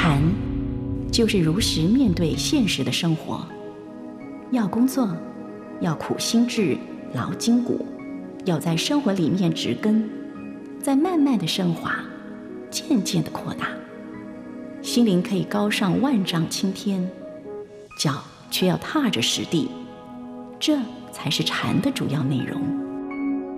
禅就是如实面对现实的生活，要工作，要苦心志，劳筋骨，要在生活里面植根，再慢慢的升华，渐渐的扩大，心灵可以高上万丈青天，脚却要踏着实地，这才是禅的主要内容。